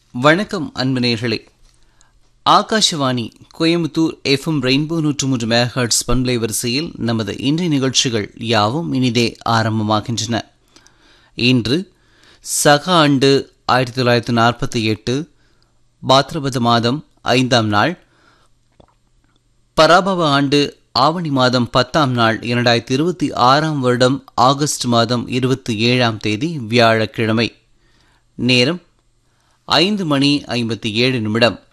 வணக்கம் அன்பு நேயர்களே. Akashvani Coimbatore FM rainbow 103 megahertz பண்பலை வரிசையில் நமது இன்றைய நிகழ்ச்சிகள் யாவும் இனிதே ஆரம்பமாகின்றன. இன்று சக ஆண்டு 1948 பாத்ரபத மாதம் 5ஆம் நாள், பராபவ ஆண்டு ஆவணி மாதம் 10ஆம் நாள், 2026ஆம் வருடம் ஆகஸ்ட் மாதம் 27ஆம் தேதி வியாழக்கிழமை. நேரம் 5:57.